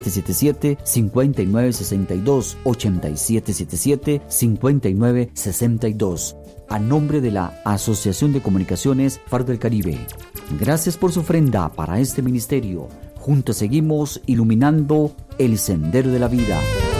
8777-5962, 8777-5962, a nombre de la Asociación de Comunicaciones Faro del Caribe. Gracias por su ofrenda para este ministerio. Juntos seguimos iluminando el sendero de la vida.